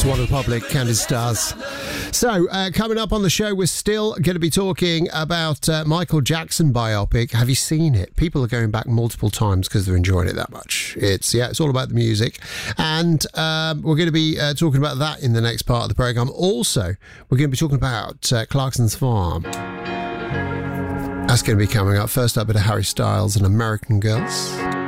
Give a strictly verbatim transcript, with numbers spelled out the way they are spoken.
It's One Republic, Candy Stars. So, uh, coming up on the show, we're still going to be talking about uh, Michael Jackson biopic. Have you seen it? People are going back multiple times because they're enjoying it that much. It's, yeah, it's all about the music. And um, we're going to be uh, talking about that in the next part of the programme. Also, we're going to be talking about uh, Clarkson's Farm. That's going to be coming up. First up, a bit of Harry Styles and American Girls.